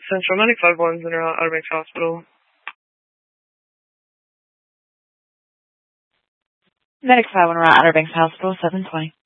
Central Medic 5-1's in Outer Banks Hospital. Medic 5-1 Outer Banks Hospital, 720.